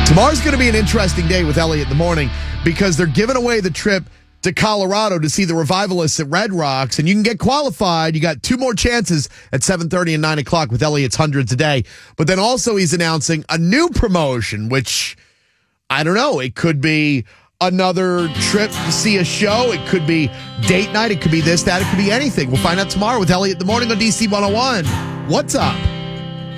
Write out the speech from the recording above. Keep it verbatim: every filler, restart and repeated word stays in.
Tomorrow's going to be an interesting day with Elliot in the morning because they're giving away the trip to Colorado to see the Revivalists at Red Rocks, and you can get qualified. You got two more chances at seven thirty and nine o'clock with Elliot's Hundreds a Day. But then also he's announcing a new promotion, which, I don't know, it could be another trip to see a show. It could be date night. It could be this, that. It could be anything. We'll find out tomorrow with Elliot in the morning on D C one oh one. What's up?